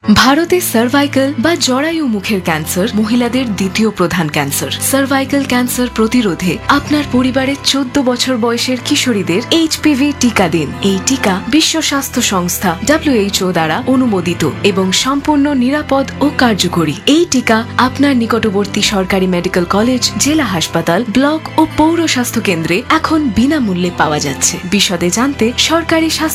ভারতে সার্ভাইকাল বা জরায়ু মুখের ক্যান্সার মহিলাদের দ্বিতীয় প্রধান ক্যান্সার। সার্ভাইকাল ক্যান্সার প্রতিরোধে আপনার পরিবারের 14 বছর বয়সের কিশোরীদের HPV টিকা দিন। এই টিকা বিশ্ব স্বাস্থ্য সংস্থা WHO দ্বারা অনুমোদিত এবং সম্পূর্ণ নিরাপদ ও কার্যকরী। এই টিকা আপনার নিকটবর্তী সরকারি মেডিকেল কলেজ, জেলা হাসপাতাল, ব্লক ও পৌর স্বাস্থ্য কেন্দ্রে এখন বিনামূল্যে পাওয়া যাচ্ছে। বিশদে জানতে সরকারি স্বাস্থ্য